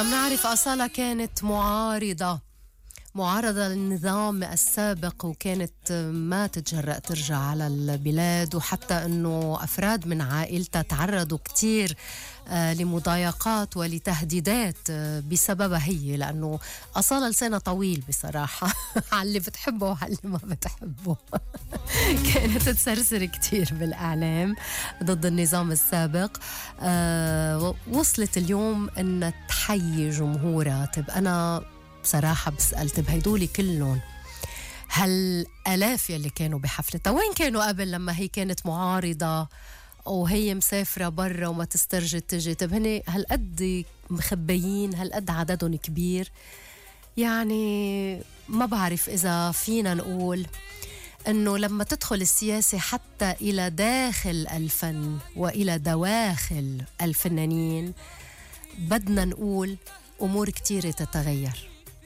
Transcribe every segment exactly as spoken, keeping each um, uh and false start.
نعرف أصالة كانت معارضة معارضة للنظام السابق، وكانت ما تتجرأ ترجع على البلاد، وحتى أنه أفراد من عائلتها تعرضوا كتير لمضايقات ولتهديدات بسببها هي، لأنه أصالة لسانها طويل بصراحة على اللي بتحبه وعلى اللي ما بتحبه. كانت تسرسر كتير بالإعلام ضد النظام السابق. أه وصلت اليوم أن تحيي جمهورها. طب أنا بصراحة بسأل، طب هيدولي كلهم هالآلاف يلي كانوا بحفلتها وين كانوا قبل لما هي كانت معارضة وهي مسافرة برا وما تسترجي تجي؟ طب هني هالقد مخبيين، هالقد عددهم كبير. يعني ما بعرف إذا فينا نقول أنه لما تدخل السياسة حتى إلى داخل الفن وإلى دواخل الفنانين بدنا نقول أمور كتيرة تتغير.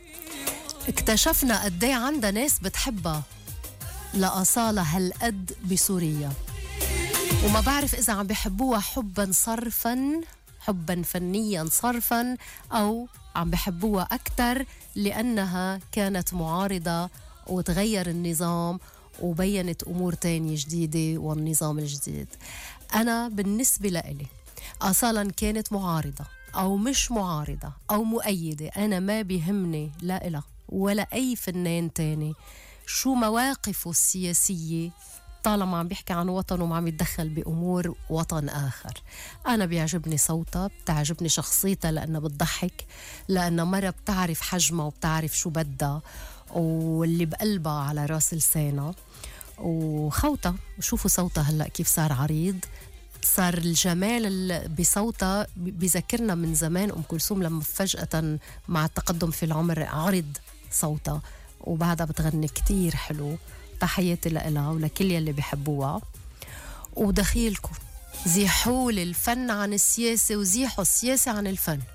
اكتشفنا قد ايه عندها ناس بتحبها لأصالة هالقد بسوريا، وما بعرف إذا عم بيحبوها حبا صرفا، حبا فنيا صرفا، أو عم بيحبوها أكتر لأنها كانت معارضة وتغير النظام وبينت أمور تانية جديدة والنظام الجديد. أنا بالنسبة لإلي أصالا كانت معارضة أو مش معارضة أو مؤيدة، أنا ما بيهمني لا إله ولا أي فنان تاني شو مواقفه السياسية طالما عم بيحكي عن وطن وما عم يتدخل بأمور وطن آخر. أنا بيعجبني صوتها، بتعجبني شخصيتها لأنها بتضحك، لأنها مرة بتعرف حجمها وبتعرف شو بدها واللي بقلبها على راس لسانها. وخوتها شوفوا صوتها هلأ كيف صار عريض، صار الجمال بصوتها بيذكرنا من زمان أم كلثوم لما فجأة مع التقدم في العمر عرض صوتها، وبعدها بتغني كتير حلو. تحياتي لها ولكل يلي بيحبوها. ودخيلكم زيحوا الفن عن السياسة وزيحوا السياسة عن الفن.